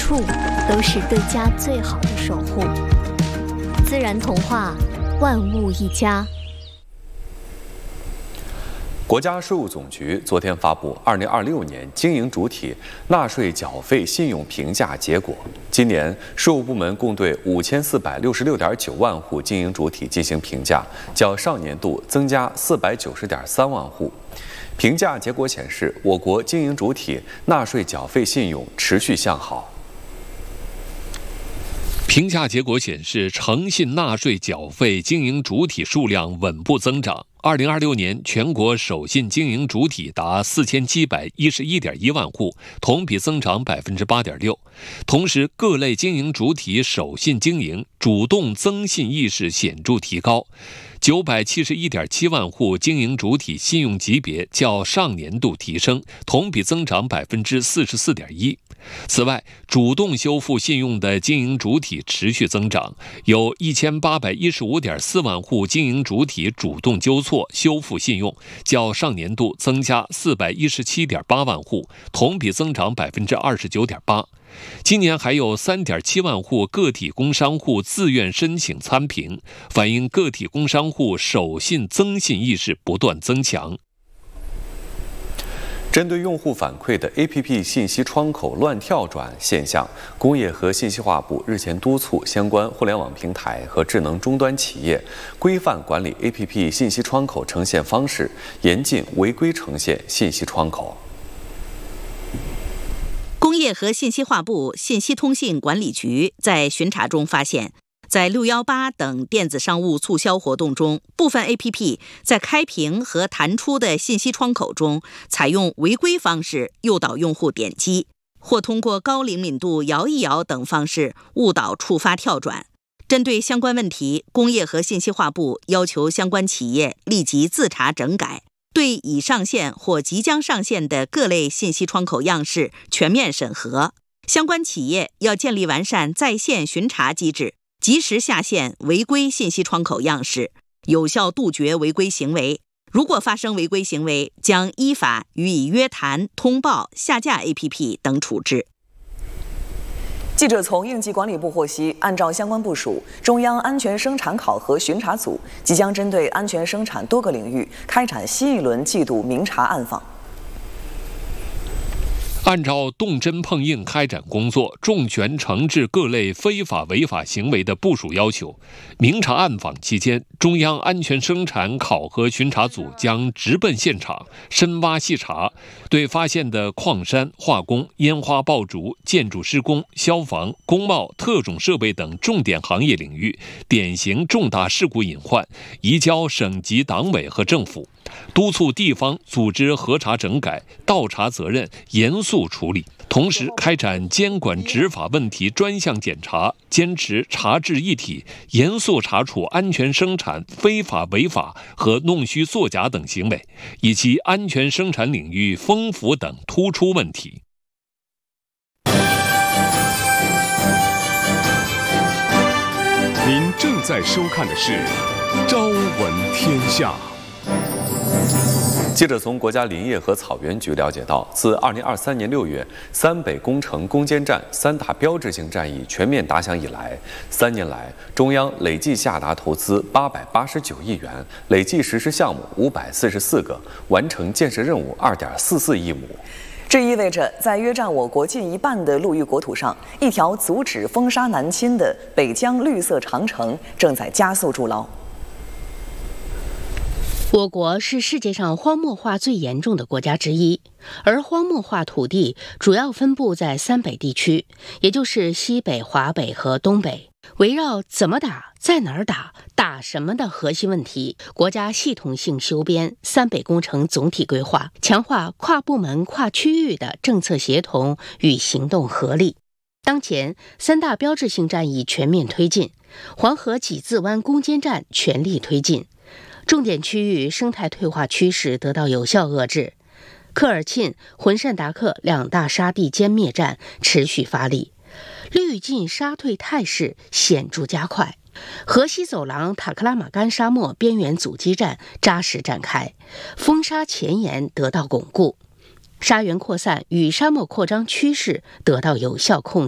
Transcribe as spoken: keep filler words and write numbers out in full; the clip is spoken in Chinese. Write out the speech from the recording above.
处都是对家最好的守护。自然童话，万物一家。 国家税务总局昨天发布二零二六年经营主体纳税缴费信用评价结果。今年税务部门共对五千四百六十六点九万户经营主体进行评价，较上年度增加四百九十点三万户。评价结果显示，我国经营主体纳税缴费信用持续向好。 评价结果显示，诚信纳税缴费经营主体数量稳步增长。二零二六年，全国守信经营主体达四千七百一十一点一万户，同比增长百分之八点六。同时，各类经营主体守信经营、主动增信意识显著提高。九百七十一点七万户经营主体信用级别较上年度提升，同比增长百分之四十四点一。此外，主动修复信用的经营主体持续增长，有一千八百一十五点四万户经营主体主动纠错修复信用，较上年度增加四百一十七点八万户，同比增长百分之二十九点八。今年还有三点七万户个体工商户自愿申请参评，反映个体工商户守信增信意识不断增强。 针对用户反馈的 A P P 信息窗口乱跳转现象，工业和信息化部日前督促相关互联网平台和智能终端企业规范管理 A P P 信息窗口呈现方式，严禁违规呈现信息窗口。 工业和信息化部信息通信管理局在巡查中发现，在六一八等电子商务促销活动中，部分 A P P 在开屏和弹出的信息窗口中采用违规方式诱导用户点击，或通过高灵敏度摇一摇等方式误导触发跳转。针对相关问题，工业和信息化部要求相关企业立即自查整改，对已上线或即将上线的各类信息窗口样式全面审核。相关企业要建立完善在线巡查机制，及时下线违规信息窗口样式，有效杜绝违规行为。如果发生违规行为，将依法予以约谈、通报、下架 A P P 等处置。 记者从应急管理部获悉，按照相关部署，中央安全生产考核巡查组即将针对安全生产多个领域开展新一轮季度明察暗访。 按照动真碰硬开展工作，重拳惩治各类非法违法行为的部署要求。明察暗访期间，中央安全生产考核巡查组将直奔现场，深挖细查，对发现的矿山、化工、烟花爆竹、建筑施工、消防、工贸、特种设备等重点行业领域典型重大事故隐患，移交省级党委和政府，督促地方组织核查整改，倒查责任，严肃处理。同时开展监管执法问题专项检查，坚持查治一体，严肃查处安全生产非法违法和弄虚作假等行为，以及安全生产领域风险等突出问题。 您正在收看的是《朝闻天下》。 记者从国家林业和草原局了解到，自二零二三年六月三北工程攻坚战三大标志性战役全面打响以来，三年来中央累计下达投资八百八十九亿元，累计实施项目五百四十四个，完成建设任务二点四四亿亩。 这意味着，在约占我国近一半的陆域国土上，一条阻止风沙南侵的北疆绿色长城正在加速筑牢。 我国是世界上荒漠化最严重的国家之一，而荒漠化土地主要分布在三北地区，也就是西北、华北和东北。围绕怎么打、在哪儿打、打什么的核心问题，国家系统性修编三北工程总体规划，强化跨部门、跨区域的政策协同与行动合力。当前，三大标志性战役全面推进，黄河几字湾攻坚战全力推进。重点区域生态退化趋势得到有效遏制，科尔沁、浑善达克两大沙地歼灭战持续发力，绿进沙退态势显著加快，河西走廊塔克拉玛干沙漠边缘阻击战扎实展开，封沙前沿得到巩固，沙源扩散与沙漠扩张趋势得到有效控制。